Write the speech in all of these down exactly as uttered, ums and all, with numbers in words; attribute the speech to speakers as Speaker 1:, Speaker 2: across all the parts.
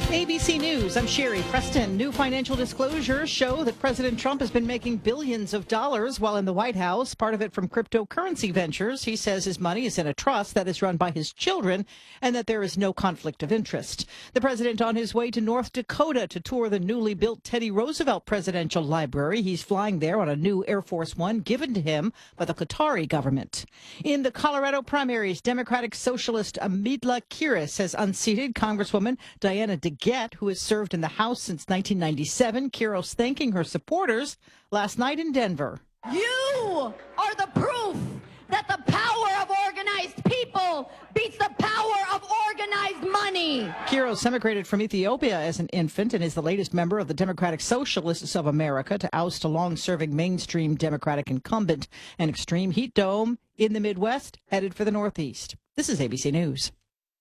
Speaker 1: A B C News, I'm Sherry Preston. New financial disclosures show that President Trump has been making billions of dollars while in the White House, part of it from cryptocurrency ventures. He says his money is in a trust that is run by his children and that there is no conflict of interest. The president on his way to North Dakota to tour the newly built Teddy Roosevelt Presidential Library. He's flying there on a new Air Force One given to him by the Qatari government. In the Colorado primaries, Democratic Socialist Amidla Kiris has unseated Congresswoman Diana DeGette, who has served in the House since nineteen ninety-seven. Kiros thanking her supporters last night in Denver.
Speaker 2: You are the proof that the power of organized people beats the power of organized money.
Speaker 1: Kiros emigrated from Ethiopia as an infant and is the latest member of the Democratic Socialists of America to oust a long-serving mainstream Democratic incumbent. An extreme heat dome in the Midwest headed for the Northeast. This is A B C News.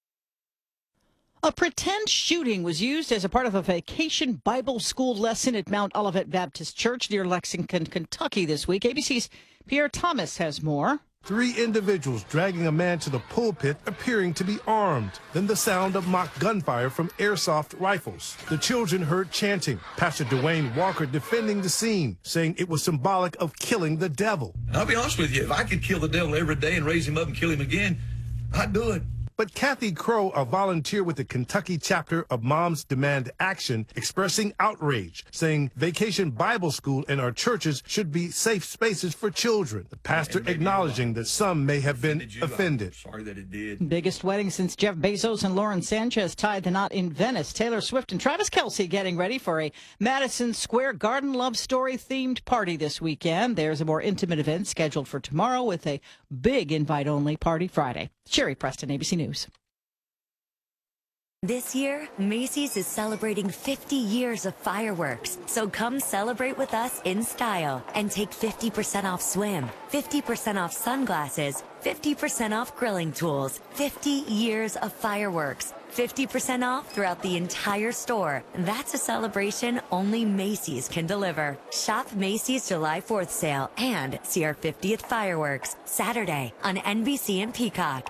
Speaker 1: A pretend shooting was used as a part of a vacation Bible school lesson at Mount Olivet Baptist Church near Lexington, Kentucky this week. A B C's Pierre Thomas has more.
Speaker 3: Three individuals dragging a man to the pulpit appearing to be armed. Then the sound of mock gunfire from airsoft rifles. The children heard chanting. Pastor Dwayne Walker defending the scene, saying it was symbolic of killing the devil.
Speaker 4: I'll be honest with you, if I could kill the devil every day and raise him up and kill him again, I'd do it.
Speaker 3: But Kathy Crow, a volunteer with the Kentucky chapter of Moms Demand Action, expressing outrage, saying Vacation Bible School and our churches should be safe spaces for children. The pastor acknowledging that some may have been offended.
Speaker 4: Sorry that it did.
Speaker 1: Biggest wedding since Jeff Bezos and Lauren Sanchez tied the knot in Venice. Taylor Swift and Travis Kelce getting ready for a Madison Square Garden love story themed party this weekend. There's a more intimate event scheduled for tomorrow with a big invite-only party Friday. Sherry Preston, A B C News.
Speaker 5: This year, Macy's is celebrating fifty years of fireworks. So come celebrate with us in style and take fifty percent off swim, fifty percent off sunglasses, fifty percent off grilling tools, fifty years of fireworks, fifty percent off throughout the entire store. That's a celebration only Macy's can deliver. Shop Macy's July fourth sale and see our fiftieth fireworks Saturday on N B C and Peacock.